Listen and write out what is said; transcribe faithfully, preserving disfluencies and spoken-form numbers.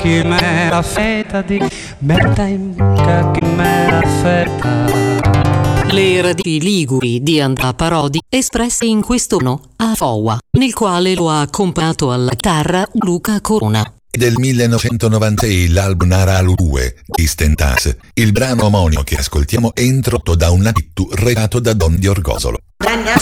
Chi me la feta di merda in bocca, chi me la feta. Le radici liguri di Andrea Parodi espresse in questo no a Fowa, nel quale lo ha accompagnato alla chitarra Luca Corona. Del millenovecentonovantasei l'album Naralu due di Stentas. Il brano omonimo che ascoltiamo è introdotto da un attitù redato da Don Diorgosolo.